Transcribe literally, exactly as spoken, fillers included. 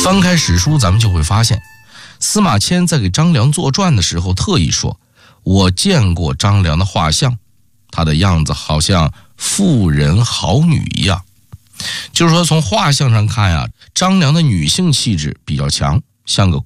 翻开史书，咱们就会发现，司马迁在给张良作传的时候特意说，我见过张良的画像，他的样子好像妇人好女一样。就是说从画像上看呀、啊，张良的女性气质比较强，像个